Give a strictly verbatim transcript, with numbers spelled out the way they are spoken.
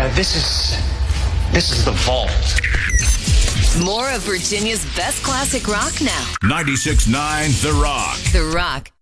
Uh, this is this is the vault. More of Virginia's best classic rock now. ninety-six point nine The Rock. The Rock.